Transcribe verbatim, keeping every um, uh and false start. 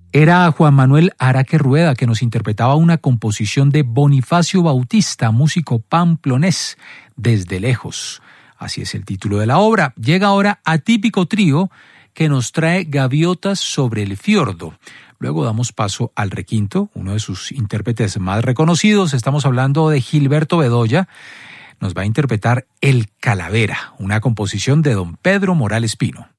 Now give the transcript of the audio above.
Era Juan Manuel Araque Rueda, que nos interpretaba una composición de Bonifacio Bautista, músico pamplonés, Desde lejos. Así es el título de la obra. Llega ahora Atípico Trío, que nos trae Gaviotas sobre el fiordo. Luego damos paso al requinto, uno de sus intérpretes más reconocidos. Estamos hablando de Gilberto Bedoya. Nos va a interpretar El Calavera, una composición de don Pedro Morales Pino.